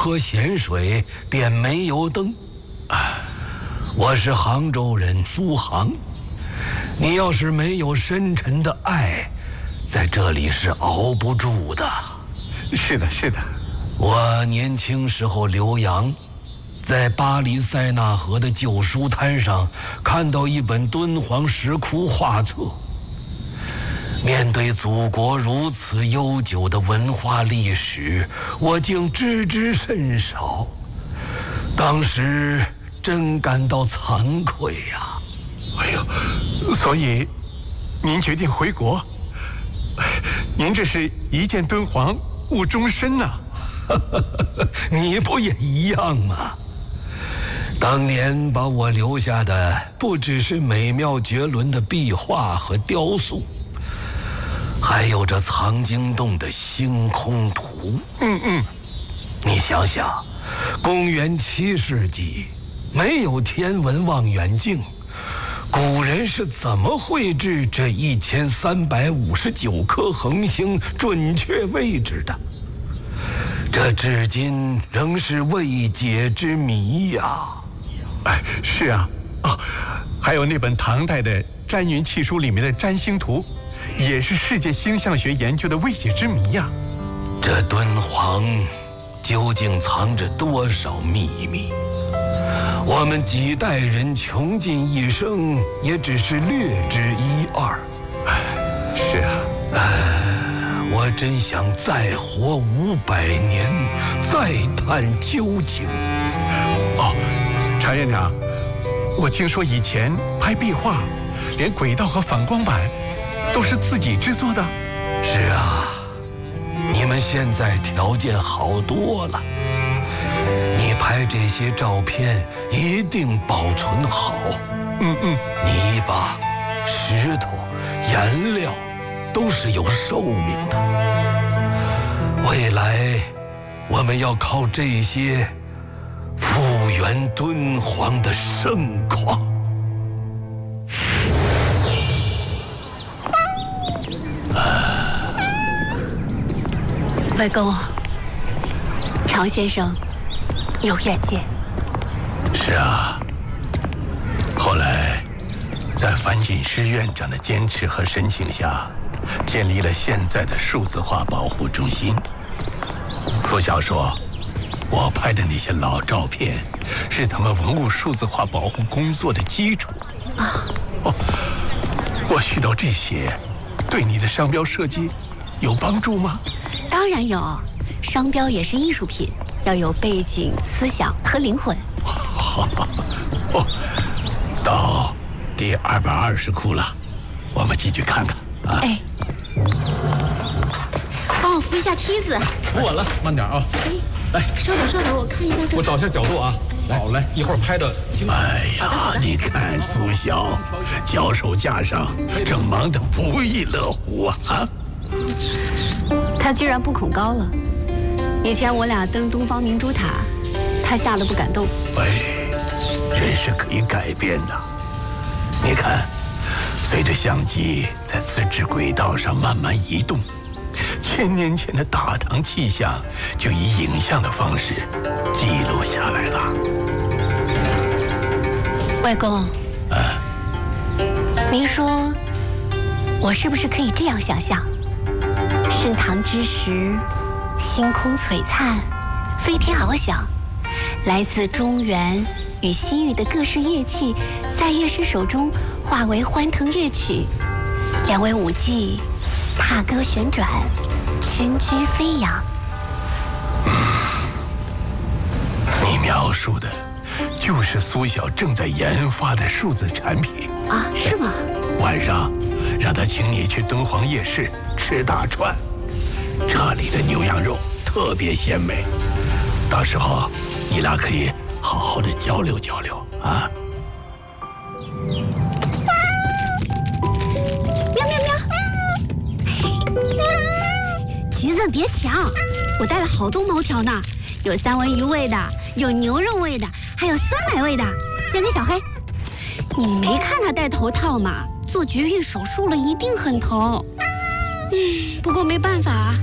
喝咸水，点煤油灯。我是杭州人苏杭，你要是没有深沉的爱，在这里是熬不住的。 是的，是的。 我年轻时候留洋，在巴黎塞纳河的旧书摊上看到一本敦煌石窟画册。面对祖国如此悠久的文化历史，我竟知之甚少。当时真感到惭愧呀！ 哎呦，所以您决定回国？您这是一见敦煌误终身呐！ 你不也一样吗？当年把我留下的不只是美妙绝伦的壁画和雕塑，还有这藏经洞的星空图。你想想，公元7世纪，没有天文望远镜，古人是怎么绘制这1359颗恒星准确位置的？这至今仍是未解之谜呀！ 是啊，还有那本唐代的《占云契书》里面的占星图，也是世界星象学研究的未解之谜呀。 这敦煌究竟藏着多少秘密？我们几代人穷尽一生，也只是略知一二。 是啊， 我真想再活500年，再探究竟。 常院长，我听说以前拍壁画，连轨道和反光板都是自己制作的。 是啊，你们现在条件好多了。你拍这些照片一定保存好。泥巴、石头、颜料都是有寿命的。未来我们要靠这些复原敦煌的盛况。 外公，常先生有远见。 是啊，后来在樊锦诗院长的坚持和申请下，建立了现在的数字化保护中心。苏小说，我拍的那些老照片，是他们文物数字化保护工作的基础。我学到这些，对你的商标设计有帮助吗？ 当然有，商标也是艺术品，要有背景、思想和灵魂。 到第220窟了，我们进去看看啊。 帮我扶一下梯子。 扶稳了，慢点啊。来， 稍等，我看一下这。 我找一下角度啊。好嘞，一会儿拍的清楚。 哎呀，你看苏晓，脚手架上正忙得不亦乐乎啊！ 他居然不恐高了。以前我俩登东方明珠塔，他吓得不敢动。 人是可以改变的。你看，随着相机在自制轨道上慢慢移动，1000年前的大唐气象就以影像的方式记录下来了。 外公，您说，我是不是可以这样想象？盛唐之时，星空璀璨，飞天翱翔，来自中原与西域的各式乐器，在乐师手中化为欢腾乐曲，两位舞伎踏歌旋转，群居飞扬。 你描述的就是苏晓正在研发的数字产品啊？是吗？ 晚上让他请你去敦煌夜市吃大串，这里的牛羊肉特别鲜美，到时候你俩可以好好的交流交流啊。 喵喵喵！橘子别抢，我带了好多毛条呢，有三文鱼味的，有牛肉味的，还有酸奶味的。先给小黑。你没看他戴头套吗？做绝育手术了，一定很疼。不过没办法啊。